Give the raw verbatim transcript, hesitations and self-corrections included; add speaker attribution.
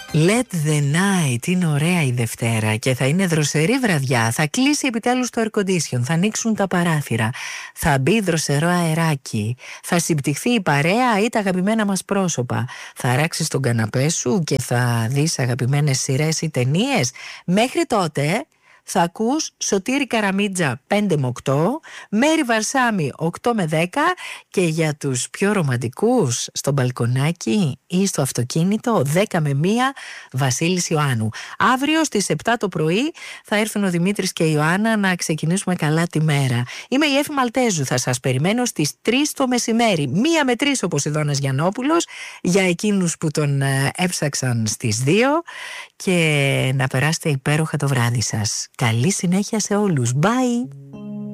Speaker 1: Let the night, είναι ωραία η Δευτέρα και θα είναι δροσερή βραδιά. Θα κλείσει επιτέλους το air condition, θα ανοίξουν τα παράθυρα, θα μπει δροσερό αεράκι, θα συμπτυχθεί η παρέα ή τα αγαπημένα μας πρόσωπα. Θα αράξεις τον καναπέ σου και θα δεις αγαπημένες σειρές ή ταινίες. Μέχρι τότε θα ακούς Σωτήρη Καραμίτζα πέντε με οκτώ, Μέρη Βαρσάμι οκτώ με δέκα και για τους πιο ρομαντικούς στο μπαλκονάκι ή στο αυτοκίνητο δέκα με μία Βασίλης Ιωάννου. Αύριο στις επτά το πρωί θα έρθουν ο Δημήτρης και η Ιωάννα να ξεκινήσουμε καλά τη μέρα. Είμαι η Έφη Μαλτέζου, θα σας περιμένω στις τρεις το μεσημέρι, μία με τρεις ο Ποσειδώνας Γιαννόπουλος, για εκείνους που τον έψαξαν στις δύο, και να περάσετε υπέροχα το βράδυ σας. Καλή συνέχεια σε όλους. Bye!